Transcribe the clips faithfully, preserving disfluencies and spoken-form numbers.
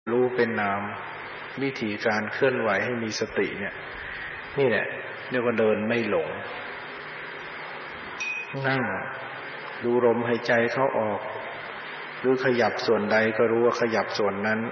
รู้เป็นนามวิธีการเคลื่อนไหวให้มีสติเนี่ยนี่แหละเรียกว่าเดินไม่หลงนั่งดูลมหายใจเข้าออกหรือขยับส่วนใดก็รู้ว่าขยับส่วนนั้น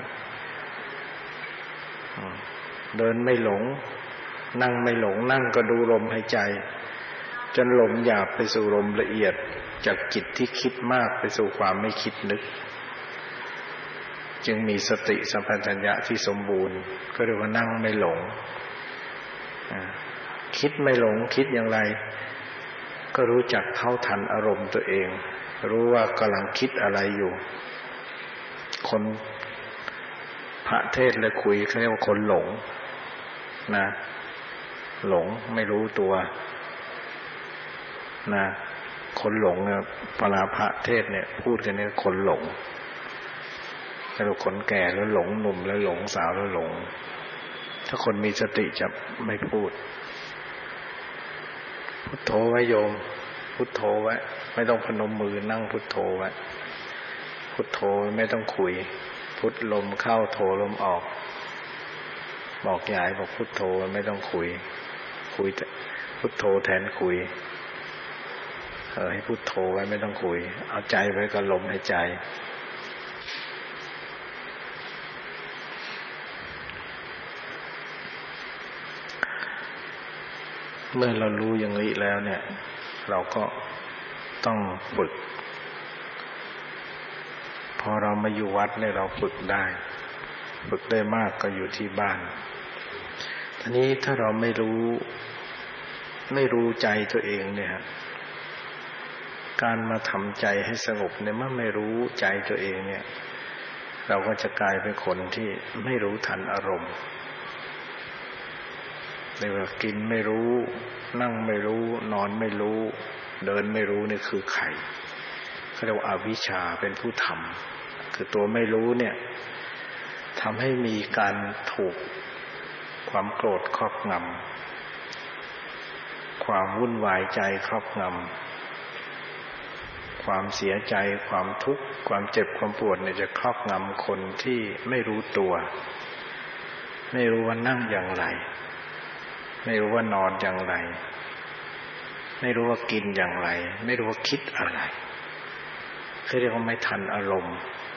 เดินไม่หลงนั่งไม่หลงนั่งก็ดูลมหายใจจนลมหยาบไปสู่ลมละเอียดจากจิตที่คิดมากไปสู่ความไม่คิดนึกจึงมีสติสัมปชัญญะที่สมบูรณ์ก็เรียกว่านั่งไม่หลงคิดไม่หลงคิดอย่างไรก็รู้จักเท่าทันอารมณ์ตัวเองรู้ว่ากำลังคิดอะไรอยู่คนพระเทศและคุยเขาเรียกว่าคนหลงนะหลงไม่รู้ตัวนะคนหลงเนี่ยเวลาพระเทศเนี่ยพูดกันเนี่ยคนหลงถ้าเราคนแก่แล้วหลงหนุ่มแล้วหลงสาวแล้วหลงถ้าคนมีสติจะไม่พูดพุทโธไว้โยมพุทโธไว้ไม่ต้องพนมมือนั่งพุทโธไว้พุทโธไม่ต้องคุยพุทลมเข้าโธลมออกบอกยายบอกพุทโธไม่ต้องคุยคุยพุทโธแทนคุยเออให้พุทโธไว้ไม่ต้องคุยเอาใจไว้กับลมหายใจเมื่อเรารู้อย่างนี้แล้วเนี่ยเราก็ต้องฝึกพอเรามาอยู่วัดเนี่ยเราฝึกได้ฝึกได้มากก็อยู่ที่บ้านทีนี้ถ้าเราไม่รู้ไม่รู้ใจตัวเองเนี่ยการมาทำใจให้สงบเนี่ยเมื่อไม่รู้ใจตัวเองเนี่ยเราก็จะกลายเป็นคนที่ไม่รู้ทันอารมณ์เรียกว่ากินไม่รู้นั่งไม่รู้นอนไม่รู้เดินไม่รู้นี่คือใครเขาเรียกว่าอวิชชาเป็นผู้ทำคือตัวไม่รู้เนี่ยทำให้มีการถูกความโกรธครอบงำความวุ่นวายใจครอบงำความเสียใจความทุกข์ความเจ็บความปวดเนี่ยจะครอบงำคนที่ไม่รู้ตัวไม่รู้ว่านั่งอย่างไรไม่รู้ว่านอนอย่างไรไม่รู้ว่ากินอย่างไรไม่รู้ว่าคิดอะไรเขาเรียกว่าไม่ทันอารมณ์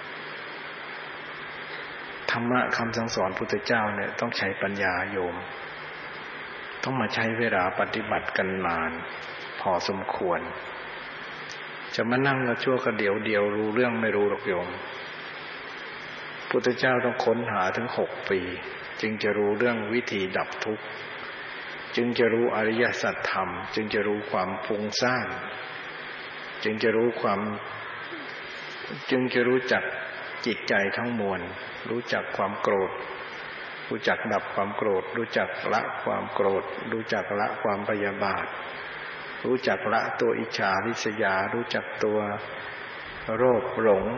ธรรมะคำสั่งสอนพุทธเจ้าเนี่ยต้องใช้ปัญญาโยมต้องมาใช้เวลาปฏิบัติกันนานพอสมควรจะมานั่งแล้วชั่วกระเดี๋ยวเดียวรู้เรื่องไม่รู้หรอกโยมพุทธเจ้าต้องค้นหาถึงหกปีจึงจะรู้เรื่องวิธีดับทุกข์จึงจะรู้อริยสัจธรรมจึงจะรู้ความฟุ้งซ่านจึงจะรู้ความจึงจะรู้จักจิตใจทั้งมวลรู้จักความโกรธรู้จักดับความโกรธรู้จักละความโกรธรู้จักละความพยาบาทรู้จักละตัวอิจฉาริษยารู้จักตัวโลภหลง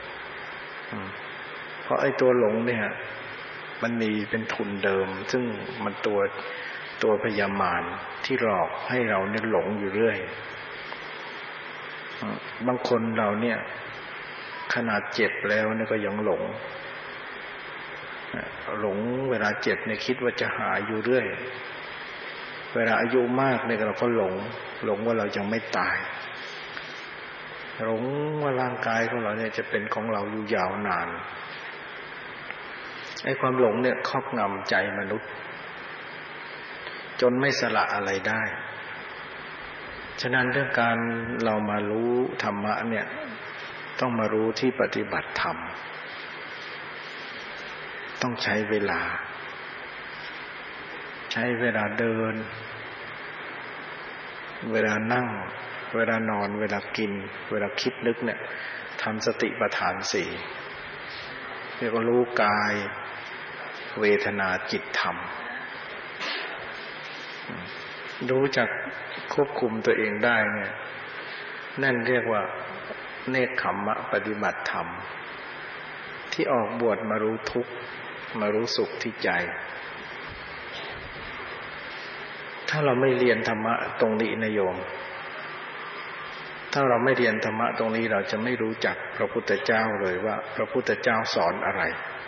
เพราะไอ้ตัวหลงเนี่ยมันมีเป็นทุนเดิมซึ่งมันตัวตัวพยามารที่หลอกให้เราเนี่ยหลงอยู่เรื่อยบางคนเราเนี่ยขนาดเจ็บแล้วเนี่ยก็ยังหลงหลงเวลาเจ็บเนี่ยคิดว่าจะหายอยู่เรื่อยเวลาอายุมากเนี่ยเราก็หลงหลงว่าเรายังไม่ตายหลงว่าร่างกายของเราเนี่ยจะเป็นของเราอยู่ยาวนานไอ้ความหลงเนี่ยครอบงำใจมนุษย์จนไม่สละอะไรได้ฉะนั้นเรื่องการเรามารู้ธรรมะเนี่ยต้องมารู้ที่ปฏิบัติธรรมต้องใช้เวลาใช้เวลาเดินเวลานั่งเวลานอนเวลากินเวลาคิดนึกเนี่ยทำสติปัฏฐานสี่เรียกว่ารู้กายเวทนาจิตธรรมรู้จักควบคุมตัวเองได้เนี่ยนั่นเรียกว่าเนกขัมมะปฏิบัติธรรมที่ออกบวชมารู้ทุกข์มารู้สุขที่ใจถ้าเราไม่เรียนธรรมะตรงนี้นะโยมถ้าเราไม่เรียนธรรมะตรงนี้เราจะไม่รู้จักพระพุทธเจ้าเลยว่าพระพุทธเจ้าสอนอะไร